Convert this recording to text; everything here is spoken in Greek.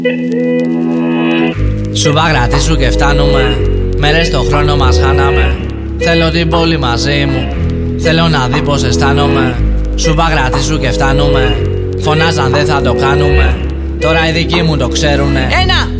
Σου κρατήσου και φτάνουμε. Μέρες το χρόνο μας χάναμε. Θέλω την πόλη μαζί μου. Θέλω να δει πως αισθάνομαι. Σου κρατήσου και φτάνουμε. Φωνάζαν δεν θα το κάνουμε. Τώρα οι δικοί μου το ξέρουνε. 1,